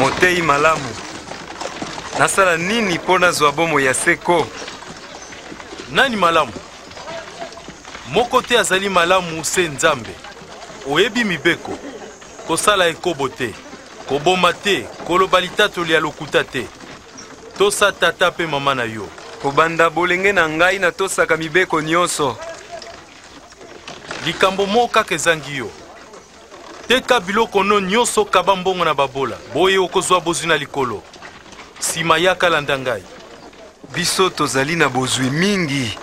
Motei malamu. Nasala nini pona zwa bomo ya seko? Nani malamu? Moko te azali malamu se Nzambe. Oyebi mibeko. Kosala ekobo te. Koboma te. Koloba litatoli ya lokuta te. Tosa tata pe mama na yo. Kobanda bolenge na ngai na tosaka mibeko nyonso. Likambo moko kaka ezangi yo. Teka biloko no nyonso kaba mbongo na babola. Boye okozwa bozwi na likolo. Sima yaka landa ngai. Biso tozali na bozwi mingi.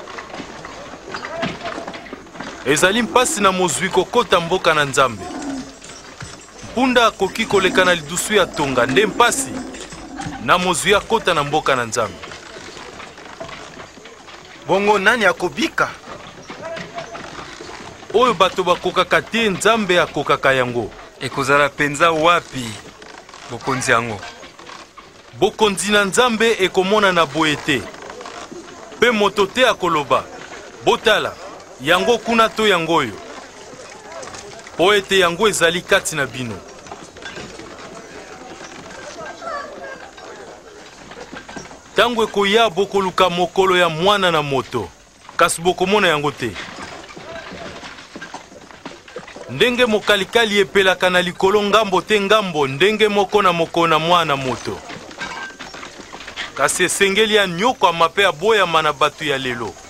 Ezali mpasi na mozwi kokota mboka na Nzambe. Mpunda akoki koleka na lidusu ya tonga nde mpasi na mozwi akota na mboka na Nzambe. Bongo nani akobika? Oyo bato bakokaka te Nzambe akokaka yango. Ekozala penza wapi bokonzi yango? Bokonzi na Nzambe ekomona na boye te. Pe moto te akoloba botala yango kuna to yango oyo. Po ete yango ezali kati na bino. Tango ekoya bokoluka mokolo ya mwana na moto, kasi bokomona yango te. Ndenge mokalikali epelaka na likolo ngambo te ngambo, ndenge moko na moko na mwana moto. Kasi esengeli ya nyoko amape aboyama na batu ya lelo.